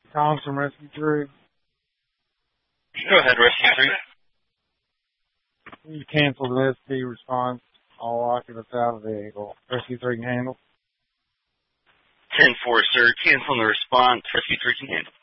Calling from Rescue 3. Go ahead, Rescue 3. You canceled the SP response. All occupants out of the vehicle. Rescue 3 can handle. 10-4, sir. Canceling the response. Rescue 3 can handle.